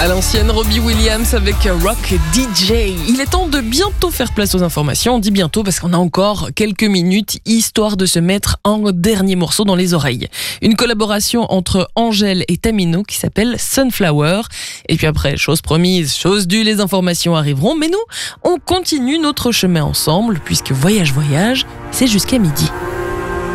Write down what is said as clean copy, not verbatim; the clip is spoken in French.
À l'ancienne, Robbie Williams avec Rock DJ. Il est temps de bientôt faire place aux informations. On dit bientôt parce qu'on a encore quelques minutes, histoire de se mettre un dernier morceau dans les oreilles. Une collaboration entre Angèle et Tamino qui s'appelle Sunflower. Et puis après, chose promise, chose due, les informations arriveront. Mais nous, on continue notre chemin ensemble puisque Voyage, c'est jusqu'à midi.